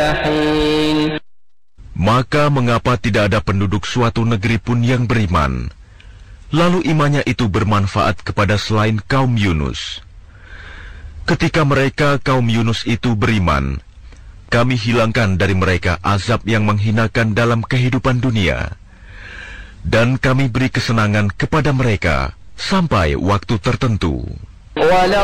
Maka mengapa tidak ada penduduk suatu negeri pun yang beriman, lalu imannya itu bermanfaat kepada selain kaum Yunus? Ketika mereka kaum Yunus itu beriman, kami hilangkan dari mereka azab yang menghinakan dalam kehidupan dunia, dan kami beri kesenangan kepada mereka sampai waktu tertentu.